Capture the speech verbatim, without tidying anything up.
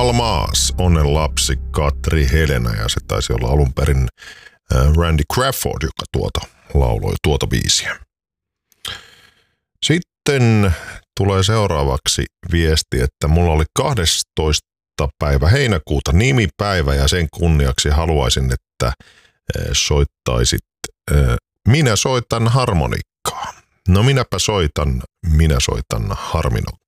Almas, onnen lapsi Katri Helena, ja se taisi olla alun perin Randy Crawford, joka tuota lauloi tuota biisiä. Sitten tulee seuraavaksi viesti, että mulla oli kahdestoista päivä heinäkuuta nimipäivä ja sen kunniaksi haluaisin, että soittaisit Minä soitan harmonikkaa. No minäpä soitan, minä soitan harmino,